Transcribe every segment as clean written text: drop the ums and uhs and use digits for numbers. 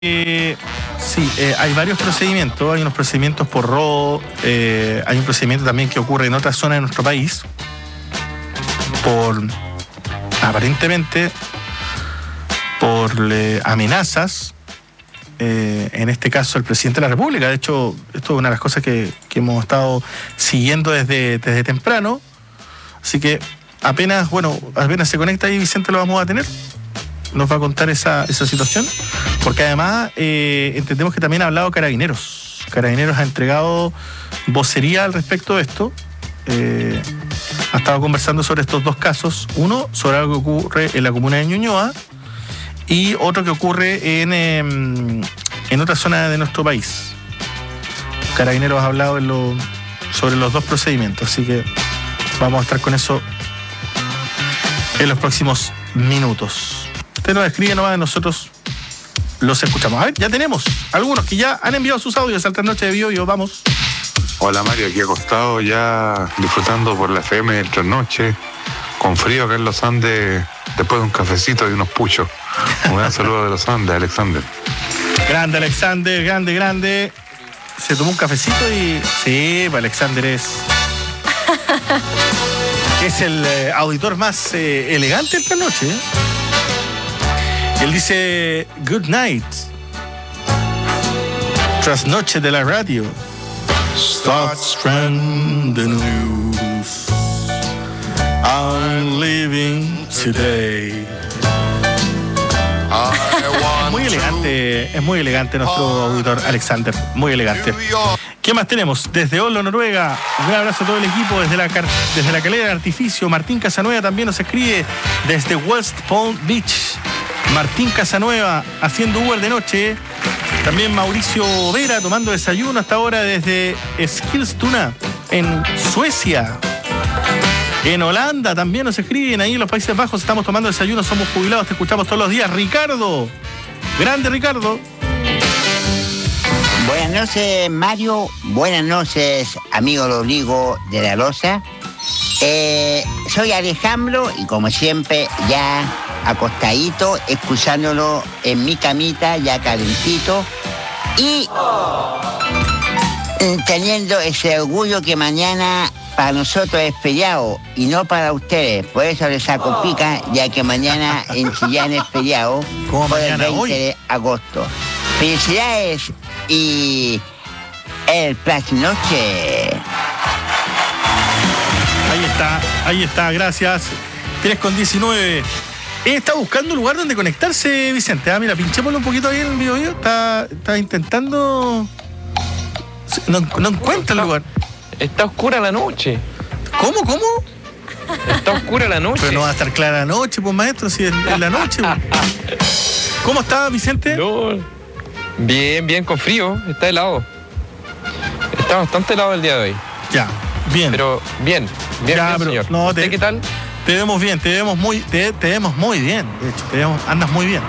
Hay varios procedimientos. Hay unos procedimientos por robo, hay un procedimiento también que ocurre en otras zonas de nuestro país aparentemente por amenazas, en este caso el presidente de la República. De hecho, esto es una de las cosas que hemos estado siguiendo desde temprano, así que apenas se conecta ahí Vicente, lo vamos a tener. Nos va a contar esa situación, porque además entendemos que también ha hablado Carabineros. Carabineros ha entregado vocería al respecto de esto. Ha estado conversando sobre estos dos casos. Uno, sobre algo que ocurre en la comuna de Ñuñoa, y otro que ocurre en otra zona de nuestro país. Carabineros ha hablado sobre los dos procedimientos, así que vamos a estar con eso en los próximos minutos. Usted nos escribe nomás, nosotros los escuchamos. A ver, ya tenemos algunos que ya han enviado sus audios al Trasnoche de Bio. Vamos. Hola Mario, aquí acostado ya disfrutando por la FM del Trasnoche, con frío acá en los Andes, después de un cafecito y unos puchos. Un gran saludo de los Andes, Alexander. Grande Alexander, grande. Se tomó un cafecito y... Sí, Alexander es el auditor más elegante esta noche. Él dice, good night. Trasnoche de la radio. Starts from the news. I'm living today. Es muy elegante nuestro auditor Alexander, muy elegante. ¿Qué más tenemos? Desde Oslo, Noruega, un gran abrazo a todo el equipo. Desde la calera de Artificio, Martín Casanueva también nos escribe desde West Palm Beach. Martín Casanueva haciendo Uber de noche. También Mauricio Vera tomando desayuno hasta ahora desde Eskilstuna, en Suecia. En Holanda también nos escriben, ahí en los Países Bajos estamos tomando desayuno, somos jubilados, te escuchamos todos los días. Ricardo, grande Ricardo. Buenas noches Mario, buenas noches amigo Rodrigo de la Rosa. Soy Alejandro y como siempre ya acostadito, escuchándolo en mi camita ya calentito y teniendo ese orgullo que mañana para nosotros es feriado y no para ustedes, por eso les saco pica, ya que mañana en Chillán es feriado por el 20 de agosto. Felicidades y el Trasnoche. Ahí está, gracias. 3:19. Está buscando un lugar donde conectarse, Vicente. Mira, pinchémoslo un poquito ahí en el video. Está intentando... No encuentra el lugar. Está oscura la noche. ¿Cómo? Está oscura la noche. Pero no va a estar clara la noche, pues maestro, si es la noche. ¿Cómo está, Vicente? No. Bien, con frío. Está helado. Está bastante helado el día de hoy. Ya, bien. Pero bien, señor. No, ¿Usted qué tal? Te vemos bien, te vemos muy bien. De hecho, andas muy bien.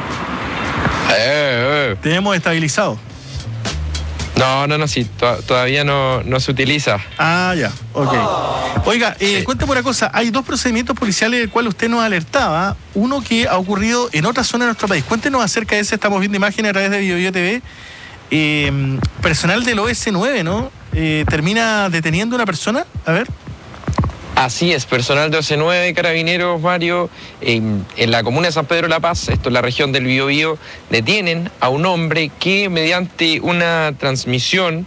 Te vemos estabilizado. No, sí, todavía no se utiliza. Ya, ok. Oiga, sí. Cuéntame una cosa, hay dos procedimientos policiales del cual usted nos alertaba, uno que ha ocurrido en otra zona de nuestro país. Cuéntenos acerca de ese, estamos viendo imágenes a través de Bio TV. Personal del OS9, ¿no? ¿Termina deteniendo a una persona? A ver. Así es, personal de OS9, Carabineros, Mario, en la comuna de San Pedro de la Paz, esto es la región del Biobío, detienen a un hombre que mediante una transmisión,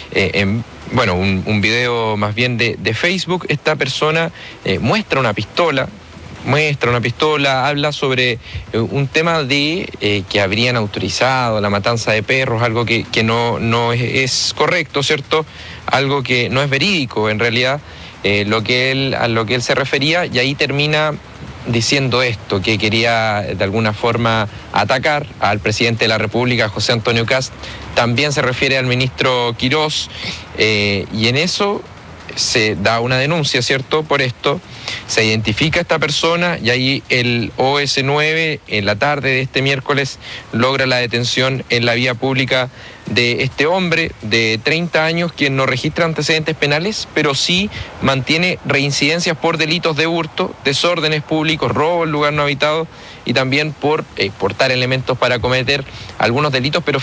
un video más bien de Facebook, esta persona muestra una pistola, habla sobre un tema de que habrían autorizado la matanza de perros, algo que no es correcto, ¿cierto? Algo que no es verídico en realidad. A lo que él se refería, y ahí termina diciendo esto, que quería de alguna forma atacar al presidente de la República, José Antonio Kast. También se refiere al ministro Quirós, y en eso se da una denuncia, ¿cierto? Por esto se identifica a esta persona y ahí el OS9 en la tarde de este miércoles logra la detención en la vía pública de este hombre de 30 años, quien no registra antecedentes penales, pero sí mantiene reincidencias por delitos de hurto, desórdenes públicos, robo en lugar no habitado, y también por portar elementos para cometer algunos delitos, pero